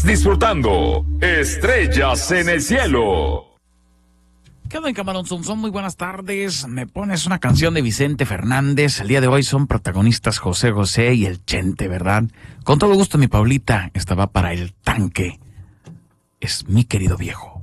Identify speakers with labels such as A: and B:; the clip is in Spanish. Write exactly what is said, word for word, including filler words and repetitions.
A: Disfrutando Estrellas en el Cielo.
B: ¿Qué onda, Camarón Sonson? Muy buenas tardes. Me pones una canción de Vicente Fernández. El día de hoy son protagonistas José José y el Chente, ¿verdad? Con todo gusto, mi Paulita. Esta va para el tanque. Es mi querido viejo.